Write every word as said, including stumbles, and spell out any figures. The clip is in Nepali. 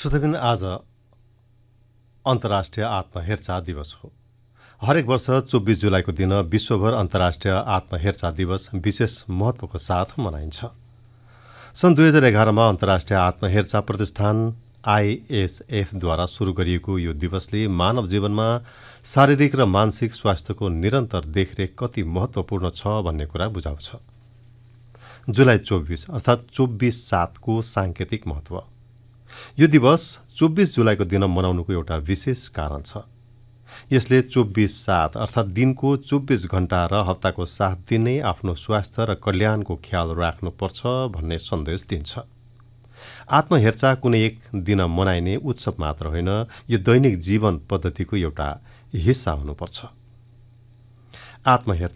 श्रोताबिन आज अन्तर्राष्ट्रिय आत्महेरचाह दिवस हो। हरेक वर्ष चौबिस जुलाईको दिन विश्वभर अन्तर्राष्ट्रिय आत्महेरचाह दिवस विशेष महत्त्वको साथ मनाइन्छ। सन् दुई हजार एघारमा अन्तर्राष्ट्रिय आत्महेरचाह प्रतिष्ठान आइएसएफद्वारा सुरु गरिएको यो दिवसले मानव जीवनमा शारीरिक र मानसिक स्वास्थ्यको निरन्तर देखरेख कति महत्त्वपूर्ण छ भन्ने कुरा बुझाउँछ। जुलाई चौबिस अर्थात् चौबिस सातको साङ्केतिक महत्त्व। यो दिवस चौबिस जुलाईको दिन मनाउनुको एउटा विशेष कारण छ। यसले चौबिस सात अर्थात् दिनको चौबिस घण्टा र हप्ताको सात दिन नै आफ्नो स्वास्थ्य र कल्याणको ख्याल राख्नुपर्छ भन्ने सन्देश दिन्छ। आत्महेरचाह कुनै एक दिन मनाइने उत्सव मात्र होइन, यो दैनिक जीवन पद्धतिको एउटा हिस्सा हुनुपर्छ। आत्महेरचाह